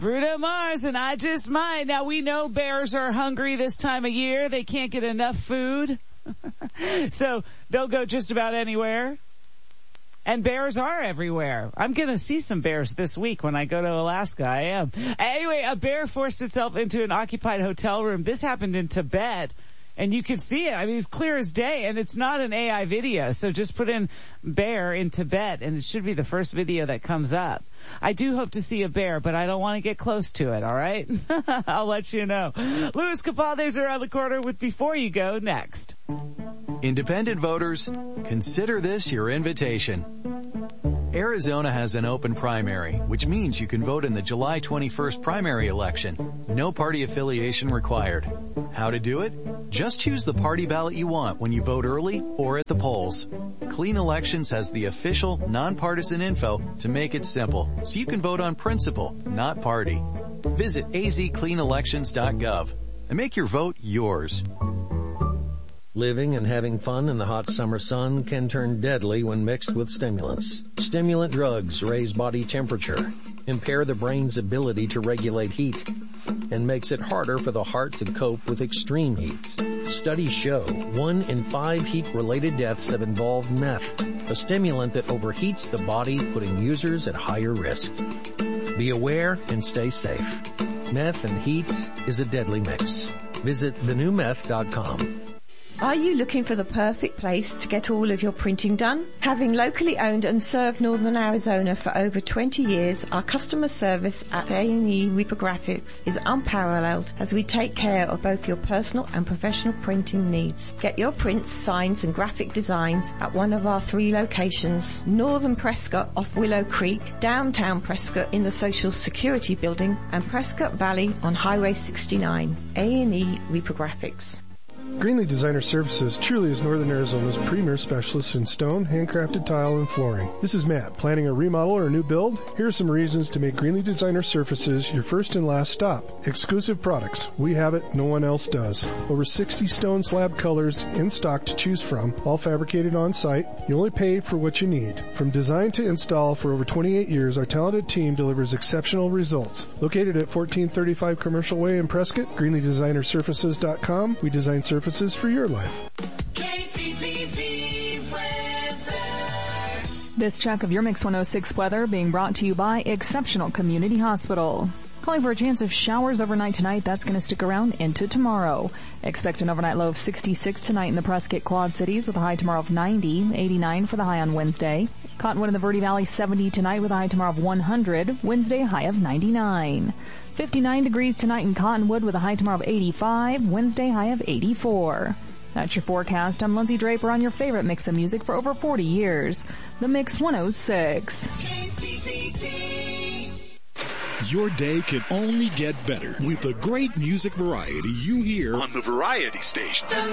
Bruno Mars and I Just Might. Now we know bears are hungry this time of year. They can't get enough food. So they'll go just about anywhere. And bears are everywhere. I'm gonna see some bears this week when I go to Alaska. I am. Anyway, a bear forced itself into an occupied hotel room. This happened in Tibet. And you can see it. I mean, it's clear as day, and it's not an AI video. So just put in bear in Tibet, and it should be the first video that comes up. I do hope to see a bear, but I don't want to get close to it, all right? I'll let you know. Louis Capaldi's around the corner with Before You Go next. Independent voters, consider this your invitation. Arizona has an open primary, which means you can vote in the July 21st primary election. No party affiliation required. How to do it? Just choose the party ballot you want when you vote early or at the polls. Clean Elections has the official, nonpartisan info to make it simple, so you can vote on principle, not party. Visit azcleanelections.gov and make your vote yours. Living and having fun in the hot summer sun can turn deadly when mixed with stimulants. Stimulant drugs raise body temperature, impair the brain's ability to regulate heat, and makes it harder for the heart to cope with extreme heat. Studies show 1 in 5 heat-related deaths have involved meth, a stimulant that overheats the body, putting users at higher risk. Be aware and stay safe. Meth and heat is a deadly mix. Visit thenewmeth.com. Are you looking for the perfect place to get all of your printing done? Having locally owned and served Northern Arizona for over 20 years, our customer service at A&E Reprographics is unparalleled as we take care of both your personal and professional printing needs. Get your prints, signs and graphic designs at one of our 3 locations: Northern Prescott off Willow Creek, downtown Prescott in the Social Security Building, and Prescott Valley on Highway 69. A&E Reprographics. Greenlee Designer Services truly is Northern Arizona's premier specialist in stone, handcrafted tile, and flooring. This is Matt. Planning a remodel or a new build? Here are some reasons to make Greenlee Designer Services your first and last stop. Exclusive products. We have it. No one else does. Over 60 stone slab colors in stock to choose from, all fabricated on site. You only pay for what you need. From design to install for over 28 years, our talented team delivers exceptional results. Located at 1435 Commercial Way in Prescott, GreenleeDesignerSurfaces.com. We design surfaces for your life. This check of your Mix 106 weather being brought to you by Exceptional Community Hospital. Calling for a chance of showers overnight tonight. That's going to stick around into tomorrow. Expect an overnight low of 66 tonight in the Prescott Quad Cities with a high tomorrow of 90, 89 for the high on Wednesday. Cottonwood in the Verde Valley 70 tonight with a high tomorrow of 100, Wednesday high of 99. 59 degrees tonight in Cottonwood with a high tomorrow of 85, Wednesday high of 84. That's your forecast. I'm Lindsay Draper on your favorite mix of music for over 40 years. The Mix 106. Your day can only get better with the great music variety you hear on the Variety Station.